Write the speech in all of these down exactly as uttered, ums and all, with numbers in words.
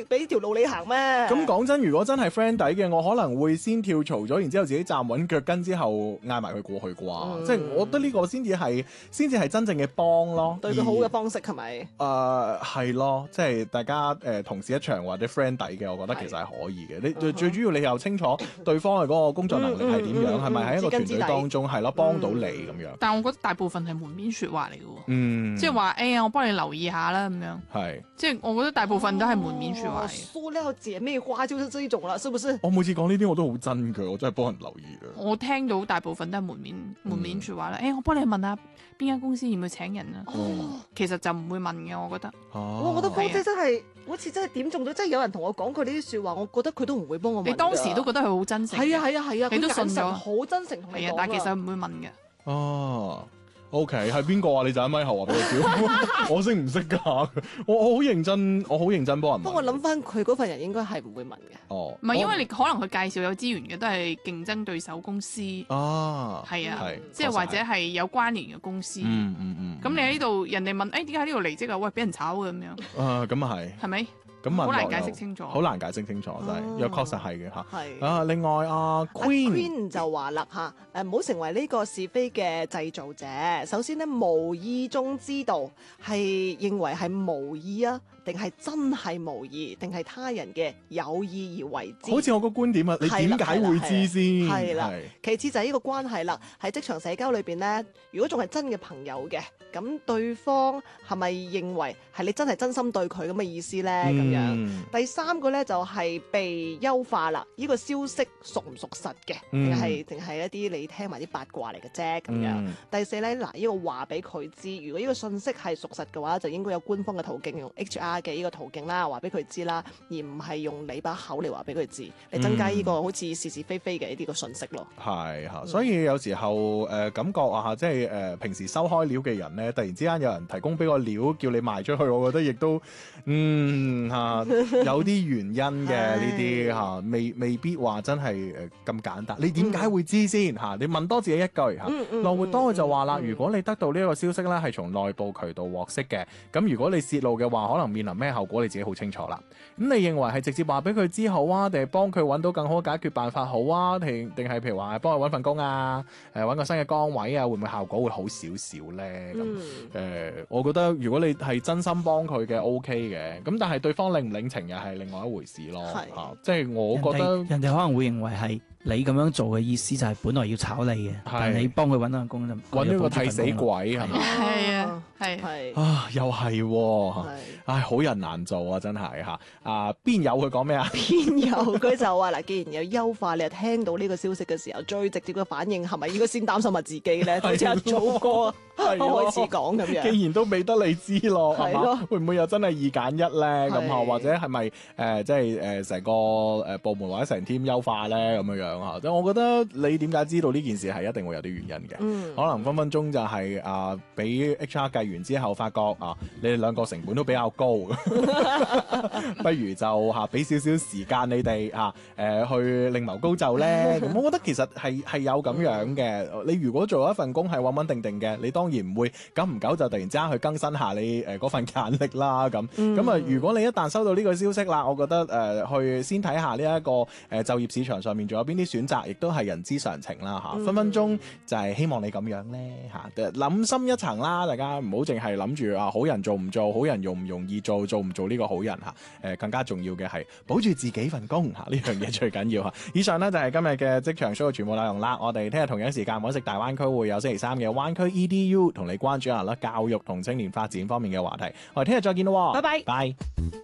俾條路你行咩？ 咁講真，如果真係 friend 底嘅，我可能會先跳槽咗，然之後自己站穩腳跟之後嗌埋佢過去啩。嗯、即係我覺得呢個先至係先至係真正嘅幫咯， 對佢好嘅方式係咪？ 誒係咯，即係大家誒、呃、同事一場或者 friend 底嘅，我覺得其實係可以嘅。你最、嗯、最主要你又清楚對方嘅嗰個工作能力係點樣，係咪喺一個團隊當中係咯幫到你咁樣？ 但係我覺得大部分係門面説話嚟嘅喎， 嗯， 即係話哎呀我幫你留意下啦咁樣， 係即係我覺得大部分都係門面説話嚟。 塑料姐妹花就是這種啦，是不是？ 我每次講呢啲我都好真㗎，我真係幫人留意㗎。 我聽到大部分都係門面門面説話啦。誒、嗯欸，我幫你問下邊間公司要唔要請人啊？哦，其實就唔會問嘅，我覺得。 哦， 我覺得芳姐真係好似真係點中咗，真係有人同我講佢呢啲説話，我覺得佢都唔會幫我問。 你當時都覺得佢好真誠。係啊係啊係啊， 你都信咗， 好真誠同你講。 係啊，但係其實唔會問嘅。 哦。O K， 係邊個啊？你就喺咪後話俾我知，我識唔識㗎？我我好認真，我好認真幫人問。 不過我諗翻佢嗰份人應該係唔會問嘅。 哦， 唔係因為你可能佢介紹有資源嘅都係競爭對手公司。 啊， 係啊，即係或者係有關聯嘅公司。 嗯嗯嗯。 咁你喺呢度，人哋問，誒點解喺呢度離職啊？喂，俾人炒嘅咁樣。 啊，咁啊係。 係咪？ 咁好難解釋清楚， 好難解釋清楚，真係又確實係嘅嚇。 係啊，另外啊 Queen Queen 就話啦嚇，誒唔好成為呢個是非嘅製造者。首先咧，無意中知道係認為係無意啊，定係真係無意，定係他人嘅有意而為之。 好似我個觀點啊，你點解會知先？ 係啦，其次就係呢個關係啦。喺職場社交裏邊咧，如果仲係真嘅朋友嘅，咁對方係咪認為係你真係真心對佢咁嘅意思咧？咁、嗯、樣第三個咧就係、是、被優化啦。呢、這個消息屬唔屬實嘅，定係定係一啲你聽埋啲八卦嚟嘅啫咁樣。嗯、第四咧，嗱、這、呢個話俾佢知，如果呢個信息係屬實嘅話，就應該有官方嘅途徑，用 H R 嘅呢個途徑啦，話俾佢知啦，而唔係用你把口嚟話俾佢知，嚟增加呢個好似是是非非嘅呢啲個信息咯。 係嚇、嗯，所以有時候誒、呃、感覺啊，即係誒、呃、平時收開料嘅人咧，突然之間有人提供俾個料叫你賣出去，我覺得亦都嗯嚇、啊、有啲原因嘅呢啲嚇，未未必話真係誒咁簡單。你點解會知先嚇、嗯啊？你問多自己一句嚇。羅活多佢就話啦，嗯嗯、如果你得到呢一個消息咧，係從內部渠道獲悉嘅，咁如果你泄露嘅話，可能面臨咩後果，你自己好清楚啦。咁你認為係直接話俾佢知好啊，定係幫佢揾到更好嘅解決辦法好啊？定定係譬如話幫佢揾份工啊，誒揾個新嘅崗位啊，會唔會效果會好少少咧？咁誒、嗯呃，我覺得如果你係真心幫佢嘅 O K 嘅，咁但係對方領唔領情又係另外一回事咯。嚇是、啊，即係我覺得人哋可能會認為係。你咁樣做嘅意思就係本來要炒你嘅，但係你幫佢揾到份工就揾咗個替死鬼係咪？ 係啊，係係啊，又係喎，唉，好人難做啊，真係嚇啊！邊有佢講咩啊？ 邊有佢就話嗱，既然有優化，你又聽到呢個消息嘅時候，最直接嘅反應係咪應該先擔心下自己咧？好似阿祖哥開始講咁樣。 既然都俾得你知咯，係咯， 會唔會又真係二揀一咧？咁啊，或者係咪誒即係誒成個誒部門或者成 team 優化咧咁樣樣？即係我覺得你點解知道呢件事係一定會有啲原因嘅，嗯、可能分分鐘就係、是、啊，俾 H R 計完之後，發覺啊，你哋兩個成本都比較高，不如就嚇俾少少時間你哋嚇誒去另謀高就咧。咁我覺得其實係係有咁樣嘅。你如果做一份工係穩穩定定嘅，你當然唔會久唔久就突然之間去更新下你誒嗰、呃、份簡歷啦。咁咁啊，如果你一旦收到呢個消息啦，我覺得誒、呃、去先睇下呢一個誒、呃、就業市場上面仲有邊啲選擇，亦都係人之常情啦嚇，分分鐘就係希望你咁樣咧嚇，諗深一層啦，大家唔好淨係諗住啊好人做唔做，好人容唔容易做，做唔做呢個好人嚇，誒更加重要嘅係保住自己份工嚇，呢樣嘢最緊要嚇。以上呢就係今日嘅職場 show 嘅全部內容啦，我哋聽日同樣時間揾食大灣區會有星期三嘅灣區 E D U 同你關注下啦教育同青年發展方面嘅話題，我哋聽日再見咯， 拜拜拜。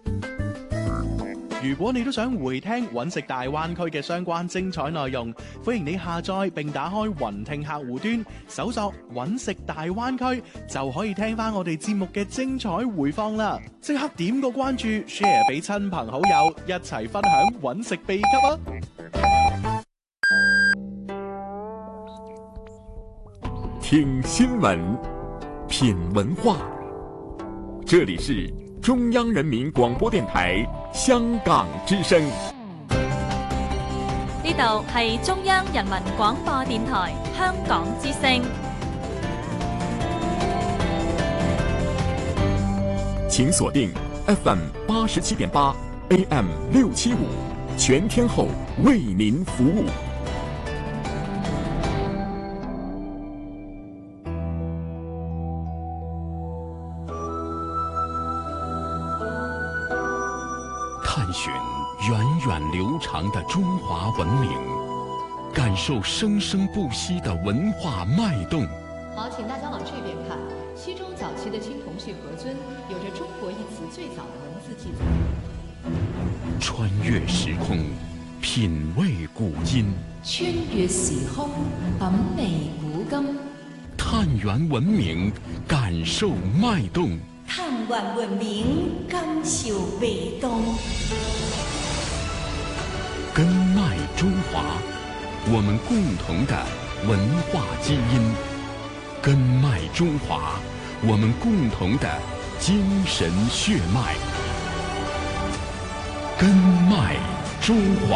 如果你都想回聽揾食大灣區嘅相關精彩內容，歡迎你下載並打開雲聽客戶端，搜索揾食大灣區，就可以聽翻我哋節目嘅精彩回放啦！即刻點個關注 ，share 俾親朋好友，一齊分享揾食秘笈啊！ 聽新聞，品文化，這裡是中央人民廣播電台香港之聲， 呢度係中央人民廣播電台香港之聲， 請鎖定 F M 八十七點八 A M 六七五，全天候为您服务。探寻源远流长的中华文明，感受生生不息的文化脉动。 好，请大家往这边看。西周早期的青铜器盒尊有着中国一词最早的文字记载。 穿越时空，品味古今。 穿越時空，品味古今。 探源文明，感受脉动。 探源文明，感受脉动。 根脉中华，我们共同的文化基因。根脉中华，我们共同的精神血脉。根脉中华。